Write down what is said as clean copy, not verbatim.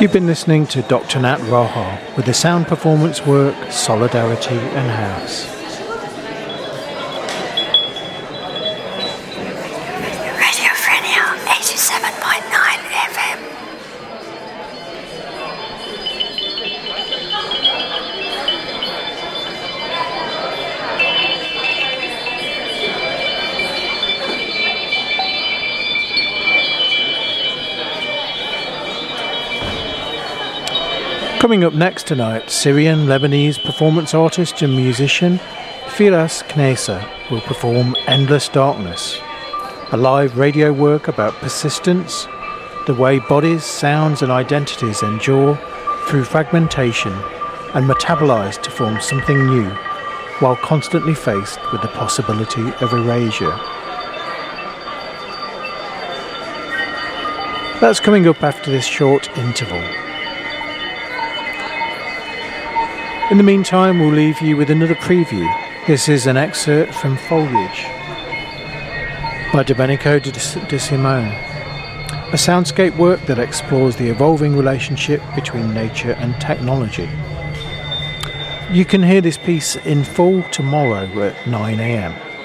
You've been listening to Dr. Nat Rojo with the sound performance work Solidarity and House. Radio Frenia 87.9 FM. Coming up next tonight, Syrian-Lebanese performance artist and musician Firas Knesa will perform Endless Darkness, a live radio work about persistence, the way bodies, sounds and identities endure through fragmentation and metabolize to form something new, while constantly faced with the possibility of erasure. That's coming up after this short interval. In the meantime, we'll leave you with another preview. This is an excerpt from Foliage by Domenico De Simone, a soundscape work that explores the evolving relationship between nature and technology. You can hear this piece in full tomorrow at 9 a.m.